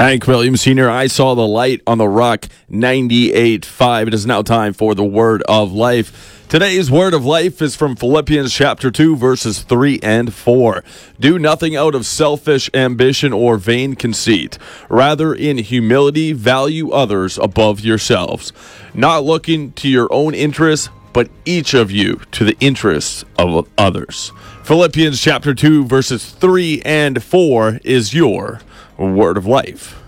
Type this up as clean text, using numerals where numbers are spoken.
Hank Williams Sr., I saw the light on the Rock 98.5. It is now time for the Word of Life. Today's Word of Life is from Philippians chapter 2, verses 3 and 4. Do nothing out of selfish ambition or vain conceit. Rather, in humility, value others above yourselves, not looking to your own interests, but each of you to the interests of others. Philippians chapter 2, verses 3 and 4 is your Word of Life.